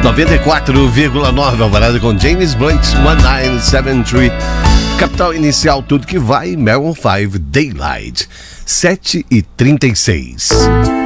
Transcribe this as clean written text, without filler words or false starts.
94,9 Alvarado com James Blunt, 1973. Capital Inicial, tudo que vai, Maroon 5, Daylight, 7h36.